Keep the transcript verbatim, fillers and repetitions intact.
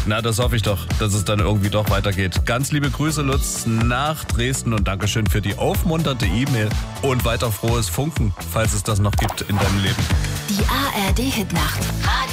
Na, das hoffe ich doch, dass es dann irgendwie doch weitergeht. Ganz liebe Grüße, Lutz, nach Dresden und Dankeschön für die aufmunternde E-Mail und weiter frohes Funken, falls es das noch gibt in deinem Leben. Die A R D-Hitnacht.